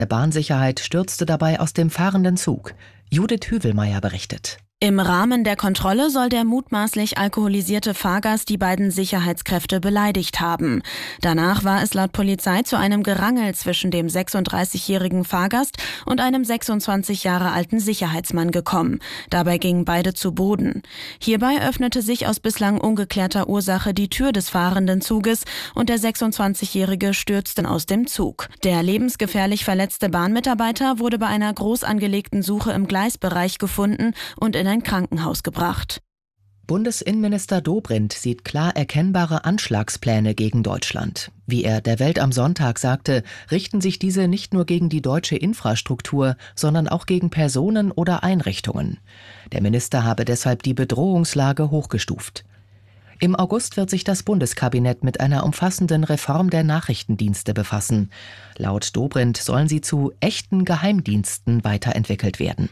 Der Bahnsicherheit stürzte dabei aus dem fahrenden Zug. Judith Hüvelmeier berichtet. Im Rahmen der Kontrolle soll der mutmaßlich alkoholisierte Fahrgast die beiden Sicherheitskräfte beleidigt haben. Danach war es laut Polizei zu einem Gerangel zwischen dem 36-jährigen Fahrgast und einem 26 Jahre alten Sicherheitsmann gekommen. Dabei gingen beide zu Boden. Hierbei öffnete sich aus bislang ungeklärter Ursache die Tür des fahrenden Zuges und der 26-Jährige stürzte aus dem Zug. Der lebensgefährlich verletzte Bahnmitarbeiter wurde bei einer groß angelegten Suche im Gleisbereich gefunden und in ein Krankenhaus gebracht. Bundesinnenminister Dobrindt sieht klar erkennbare Anschlagspläne gegen Deutschland. Wie er der Welt am Sonntag sagte, richten sich diese nicht nur gegen die deutsche Infrastruktur, sondern auch gegen Personen oder Einrichtungen. Der Minister habe deshalb die Bedrohungslage hochgestuft. Im August wird sich das Bundeskabinett mit einer umfassenden Reform der Nachrichtendienste befassen. Laut Dobrindt sollen sie zu echten Geheimdiensten weiterentwickelt werden.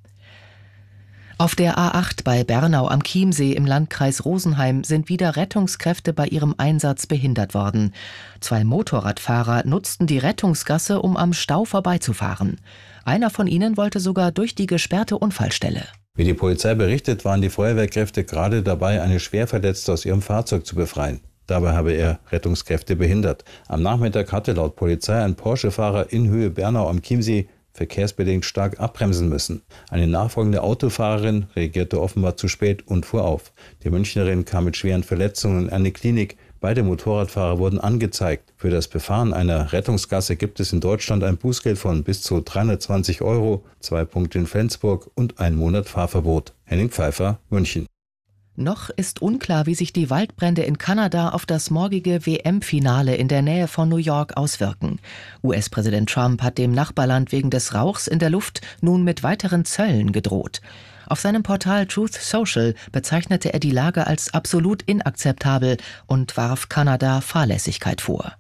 Auf der A8 bei Bernau am Chiemsee im Landkreis Rosenheim sind wieder Rettungskräfte bei ihrem Einsatz behindert worden. 2 Motorradfahrer nutzten die Rettungsgasse, um am Stau vorbeizufahren. Einer von ihnen wollte sogar durch die gesperrte Unfallstelle. Wie die Polizei berichtet, waren die Feuerwehrkräfte gerade dabei, eine Schwerverletzte aus ihrem Fahrzeug zu befreien. Dabei habe er Rettungskräfte behindert. Am Nachmittag hatte laut Polizei ein Porsche-Fahrer in Höhe Bernau am Chiemsee verkehrsbedingt stark abbremsen müssen. Eine nachfolgende Autofahrerin reagierte offenbar zu spät und fuhr auf. Die Münchnerin kam mit schweren Verletzungen in eine Klinik. Beide Motorradfahrer wurden angezeigt. Für das Befahren einer Rettungsgasse gibt es in Deutschland ein Bußgeld von bis zu 320 €, 2 Punkte in Flensburg und 1 Monat Fahrverbot. Henning Pfeiffer, München. Noch ist unklar, wie sich die Waldbrände in Kanada auf das morgige WM-Finale in der Nähe von New York auswirken. US-Präsident Trump hat dem Nachbarland wegen des Rauchs in der Luft nun mit weiteren Zöllen gedroht. Auf seinem Portal Truth Social bezeichnete er die Lage als absolut inakzeptabel und warf Kanada Fahrlässigkeit vor.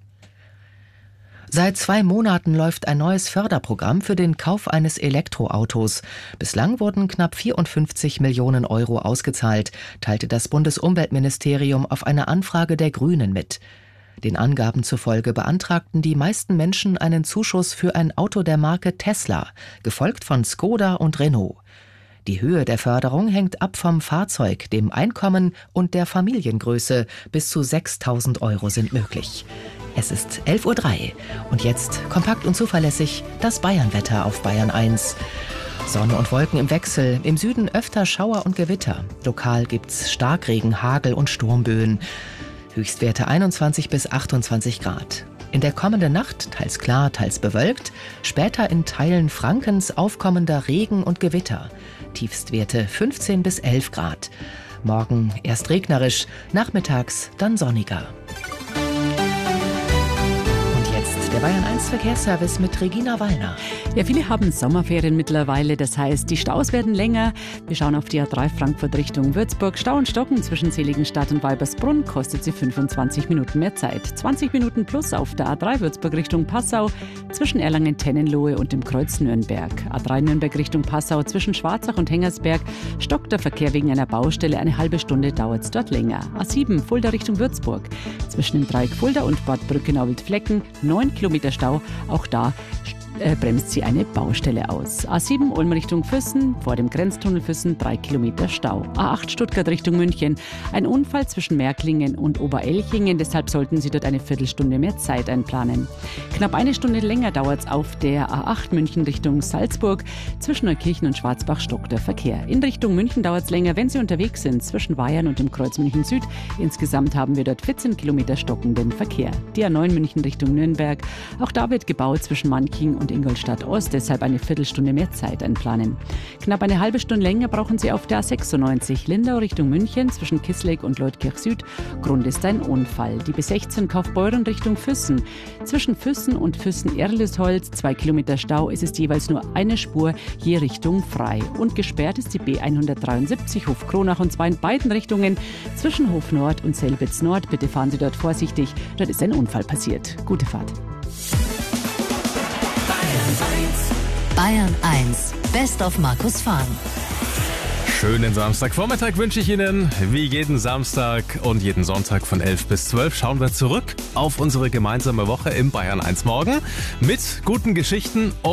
Seit 2 Monaten läuft ein neues Förderprogramm für den Kauf eines Elektroautos. Bislang wurden knapp 54 Millionen € ausgezahlt, teilte das Bundesumweltministerium auf eine Anfrage der Grünen mit. Den Angaben zufolge beantragten die meisten Menschen einen Zuschuss für ein Auto der Marke Tesla, gefolgt von Skoda und Renault. Die Höhe der Förderung hängt ab vom Fahrzeug, dem Einkommen und der Familiengröße. Bis zu 6.000 € sind möglich. Es ist 11:03 Uhr und jetzt kompakt und zuverlässig das Bayernwetter auf Bayern 1. Sonne und Wolken im Wechsel, im Süden öfter Schauer und Gewitter. Lokal gibt's Starkregen, Hagel und Sturmböen. Höchstwerte 21 bis 28 Grad. In der kommenden Nacht teils klar, teils bewölkt. Später in Teilen Frankens aufkommender Regen und Gewitter. Tiefstwerte 15 bis 11 Grad. Morgen erst regnerisch, nachmittags dann sonniger. Der Bayern 1 Verkehrsservice mit Regina Wallner. Ja, viele haben Sommerferien mittlerweile, das heißt, die Staus werden länger. Wir schauen auf die A3 Frankfurt Richtung Würzburg. Stau und Stocken zwischen Seligenstadt und Weibersbrunn kostet sie 25 Minuten mehr Zeit. 20 Minuten plus auf der A3 Würzburg Richtung Passau zwischen Erlangen-Tennenlohe und dem Kreuz Nürnberg. A3 Nürnberg Richtung Passau zwischen Schwarzach und Hengersberg stockt der Verkehr wegen einer Baustelle. Eine halbe Stunde dauert es dort länger. A7 Fulda Richtung Würzburg zwischen dem Dreieck Fulda und Bad Brückenau-Wildflecken 9 Kilometer Stau. Auch da bremst sie eine Baustelle aus. A7 Ulm Richtung Füssen, vor dem Grenztunnel Füssen 3 Kilometer Stau. A8 Stuttgart Richtung München, ein Unfall zwischen Märklingen und Oberelchingen, deshalb sollten Sie dort eine Viertelstunde mehr Zeit einplanen. Knapp eine Stunde länger dauert es auf der A8 München Richtung Salzburg, zwischen Neukirchen und Schwarzbach stockt der Verkehr. In Richtung München dauert es länger, wenn Sie unterwegs sind, zwischen Weyern und dem Kreuz München Süd. Insgesamt haben wir dort 14 Kilometer stockenden Verkehr. Die A9 München Richtung Nürnberg, auch da wird gebaut zwischen Manching und Ingolstadt Ost, deshalb eine Viertelstunde mehr Zeit einplanen. Knapp eine halbe Stunde länger brauchen Sie auf der A96 Lindau Richtung München zwischen Kissleck und Leutkirch Süd. Grund ist ein Unfall. Die B16 Kaufbeuren Richtung Füssen. Zwischen Füssen und Füssen-Erlesholz 2 Kilometer Stau. Es ist jeweils nur eine Spur je Richtung frei. Und gesperrt ist die B173 Hof Kronach und zwar in beiden Richtungen zwischen Hof Nord und Selbitz Nord. Bitte fahren Sie dort vorsichtig. Dort ist ein Unfall passiert. Gute Fahrt. Bayern 1, Best of Markus Fahn. Schönen Samstagvormittag wünsche ich Ihnen. Wie jeden Samstag und jeden Sonntag von 11 bis 12 schauen wir zurück auf unsere gemeinsame Woche im Bayern 1 Morgen mit guten Geschichten